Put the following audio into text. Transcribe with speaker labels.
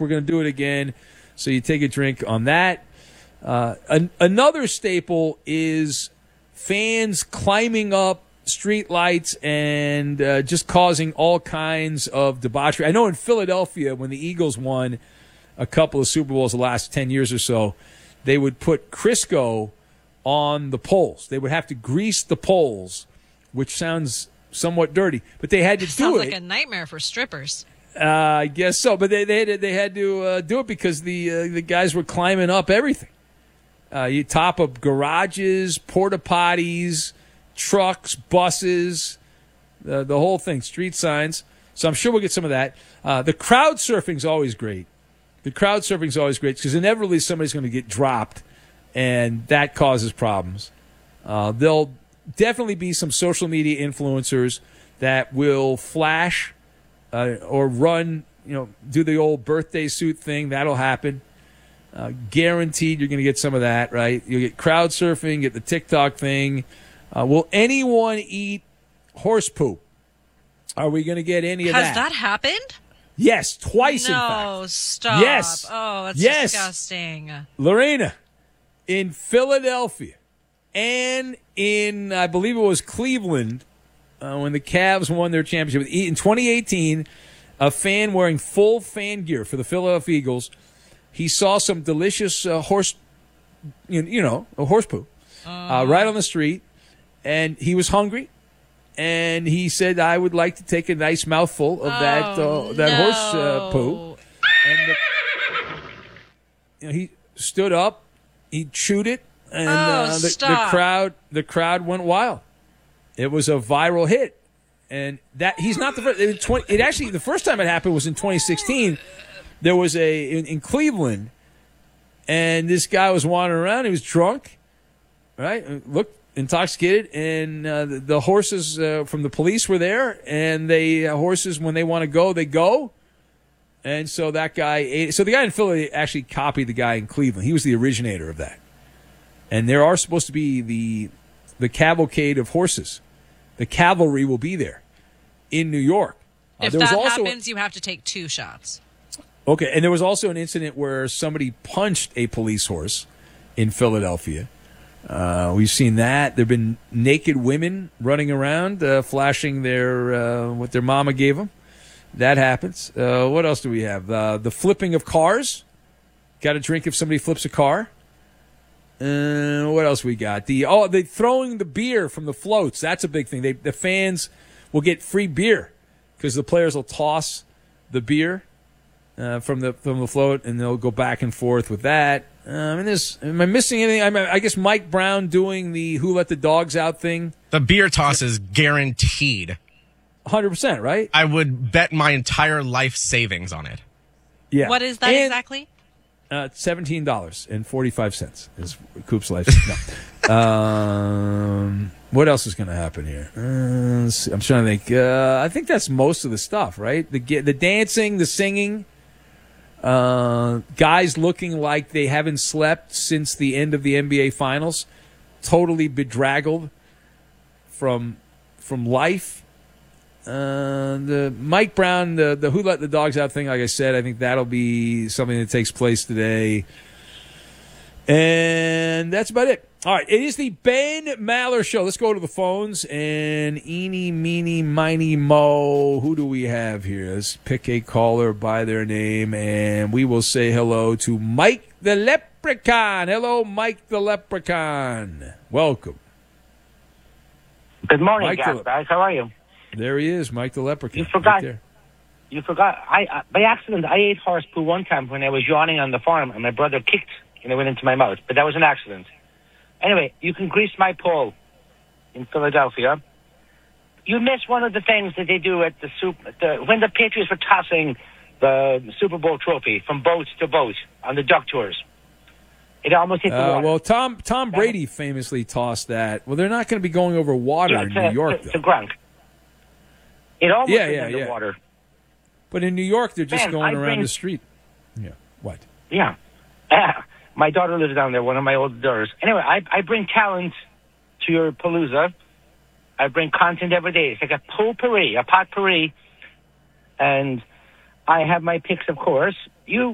Speaker 1: We're going to do it again. So you take a drink on that. Another staple is fans climbing up street lights and just causing all kinds of debauchery. I know in Philadelphia, when the Eagles won a couple of Super Bowls the last 10 years or so, they would put Crisco on the poles. They would have to grease the poles, which sounds somewhat dirty, but they had to do it.
Speaker 2: Sounds like a nightmare for strippers.
Speaker 1: I guess so, but they had to do it because the guys were climbing up everything. You top up garages, porta potties, trucks, buses, the whole thing, street signs. So I'm sure we'll get some of that. The crowd surfing's always great. Because inevitably somebody's going to get dropped, and that causes problems. There'll definitely be some social media influencers that will flash or run, do the old birthday suit thing. That'll happen. Guaranteed you're going to get some of that, right? You'll get crowd surfing, get the TikTok thing. Will anyone eat horse poop? Are we going to get any of that?
Speaker 2: Has that happened?
Speaker 1: Yes, twice in fact.
Speaker 2: No, stop.
Speaker 1: Yes.
Speaker 2: Oh, that's disgusting.
Speaker 1: Lorena, in Philadelphia and in, I believe it was Cleveland, when the Cavs won their championship. In 2018, a fan wearing full fan gear for the Philadelphia Eagles, he saw some delicious horse poop right on the street, and he was hungry, and he said, "I would like to take a nice mouthful of that horse poop." And he stood up, he chewed it, and the crowd went wild. It was a viral hit, and that he's not the first. The first time it happened was in 2016. There was in Cleveland, and this guy was wandering around. He was drunk, right? Looked intoxicated, and the horses from the police were there, and horses, when they want to go, they go. And so that guy ate it. So the guy in Philly actually copied the guy in Cleveland. He was the originator of that. And there are supposed to be the cavalcade of horses. The cavalry will be there in New York.
Speaker 2: If that happens, you have to take 2 shots.
Speaker 1: Okay, and there was also an incident where somebody punched a police horse in Philadelphia. We've seen that. There have been naked women running around, flashing what their mama gave them. That happens. What else do we have? The flipping of cars. Got a drink if somebody flips a car. What else we got? They throwing the beer from the floats. That's a big thing. The fans will get free beer because the players will toss the beer from the float, and they'll go back and forth with that. Am I missing anything? I guess Mike Brown doing the "Who Let the Dogs Out" thing.
Speaker 3: The beer toss is guaranteed.
Speaker 1: 100%, right?
Speaker 3: I would bet my entire life savings on it.
Speaker 1: Yeah.
Speaker 2: What is that exactly?
Speaker 1: $17.45 is Coop's life. No. What else is going to happen here? I'm trying to think. I think that's most of the stuff, right? The dancing, the singing, guys looking like they haven't slept since the end of the NBA Finals, totally bedraggled from life. The Mike Brown, the "Who Let the Dogs Out" thing, like I said, I think that'll be something that takes place today. And that's about it. All right, it is the Ben Maller Show. Let's go to the phones. And eeny, meeny, miny, mo. Who do we have here? Let's pick a caller by their name, and we will say hello to Mike the Leprechaun. Hello, Mike the Leprechaun. Welcome.
Speaker 4: Good morning, guys. How are you?
Speaker 1: There he is, Mike the Leprechaun.
Speaker 4: You forgot.
Speaker 1: Right there.
Speaker 4: You forgot. I by accident, I ate horse poo one time when I was yawning on the farm, and my brother kicked, and it went into my mouth. But that was an accident. Anyway, you can grease my pole in Philadelphia. You missed one of the things that they do at when the Patriots were tossing the Super Bowl trophy from boat to boat on the duck tours. It almost hit the water.
Speaker 1: Well, Tom Brady famously tossed that. Well, they're not going to be going over water in New York, though.
Speaker 4: To Gronk. It almost went into water.
Speaker 1: But in New York, they're just going around the street. Yeah. What?
Speaker 4: Yeah. My daughter lives down there, one of my older daughters. Anyway, I bring talent to your Palooza. I bring content every day. It's like a potpourri, and I have my picks, of course. You